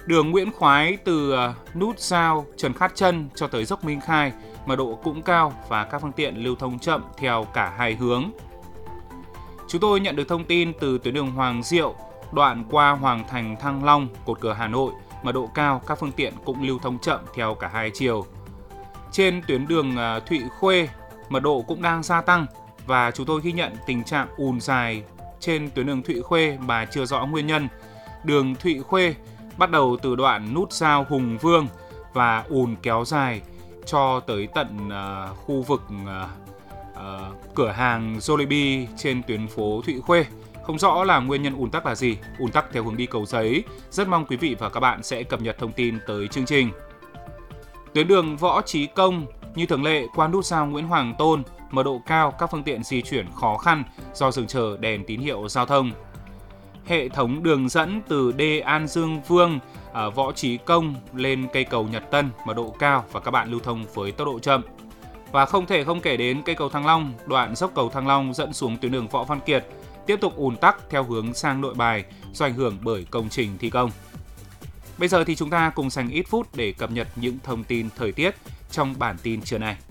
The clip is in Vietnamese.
Đường Nguyễn Khoái từ nút giao Trần Khát Trân cho tới dốc Minh Khai, mật độ cũng cao và các phương tiện lưu thông chậm theo cả hai hướng. Chúng tôi nhận được thông tin từ tuyến đường Hoàng Diệu, đoạn qua Hoàng Thành Thăng Long, Cột Cờ Hà Nội, mật độ cao, các phương tiện cũng lưu thông chậm theo cả hai chiều. Trên tuyến đường Thụy Khuê, mật độ cũng đang gia tăng và chúng tôi ghi nhận tình trạng ùn dài trên tuyến đường Thụy Khuê mà chưa rõ nguyên nhân. Đường Thụy Khuê bắt đầu từ đoạn nút giao Hùng Vương và ùn kéo dài cho tới tận khu vực cửa hàng Jollibee trên tuyến phố Thụy Khuê. Không rõ là nguyên nhân ùn tắc là gì, ùn tắc theo hướng đi Cầu Giấy. Rất mong quý vị và các bạn sẽ cập nhật thông tin tới chương trình. Tuyến đường Võ Chí Công như thường lệ qua nút giao Nguyễn Hoàng Tôn, mật độ cao, các phương tiện di chuyển khó khăn do dừng chờ đèn tín hiệu giao thông. Hệ thống đường dẫn từ đê An Dương Vương, Võ Chí Công lên cây cầu Nhật Tân, mật độ cao và các bạn lưu thông với tốc độ chậm. Và không thể không kể đến cây cầu Thăng Long, đoạn dốc cầu Thăng Long dẫn xuống tuyến đường Võ Văn Kiệt, tiếp tục ùn tắc theo hướng sang Nội Bài do ảnh hưởng bởi công trình thi công. Bây giờ thì chúng ta cùng dành ít phút để cập nhật những thông tin thời tiết trong bản tin trưa nay.